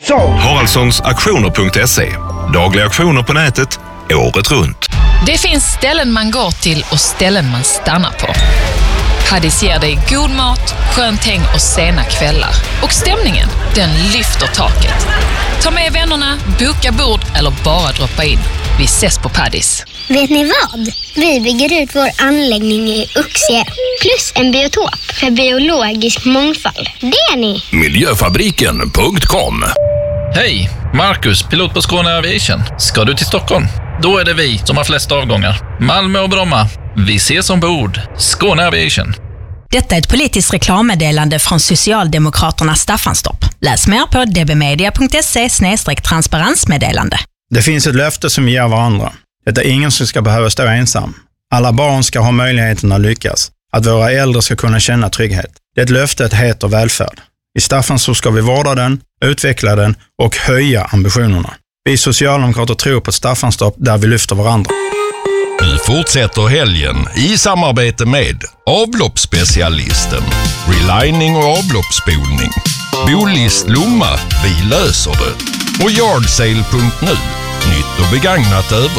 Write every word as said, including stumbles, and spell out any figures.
såld! Haraldssons auktioner punkt se. Dagliga auktioner på nätet, året runt. Det finns ställen man går till och ställen man stannar på. Paddis ger dig god mat, skönt häng och sena kvällar. Och stämningen, den lyfter taket. Ta med vännerna, boka bord eller bara droppa in. Vi ses på Paddis. Vet ni vad? Vi bygger ut vår anläggning i Uxie. Plus en biotop för biologisk mångfald. Det är ni! Miljöfabriken punkt com. Hej, Marcus, pilot på Skåne Aviation. Ska du till Stockholm? Då är det vi som har flest avgångar. Malmö och Bromma. Vi ses ombord. Skåne Aviation. Detta är ett politiskt reklammeddelande från Socialdemokraterna Staffanstorp. Läs mer på d b media punkt se slash transparensmeddelande. Det finns ett löfte som vi ger varandra. Det är ingen som ska behöva stå ensam. Alla barn ska ha möjligheten att lyckas. Att våra äldre ska kunna känna trygghet. Det löftet heter välfärd. I Staffanstorp ska vi vårda den, utveckla den och höja ambitionerna. Vi socialdemokrater tror på Staffanstorp där vi lyfter varandra. Vi fortsätter helgen i samarbete med avloppsspecialisten, relining och avloppsspolning, Bolist Lomma, vi löser det, och Yardsale punkt nu, nytt och begagnat över